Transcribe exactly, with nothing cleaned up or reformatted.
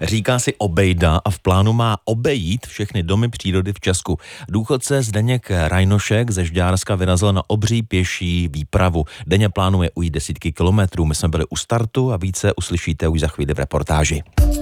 Říká si obejda a v plánu má obejít všechny domy přírody v Česku. Důchodce Zdeněk Rajnošek ze Žďárska vyrazil na obří pěší výpravu. Denně plánuje ujít desítky kilometrů. My jsme byli u startu a více uslyšíte už za chvíli v reportáži.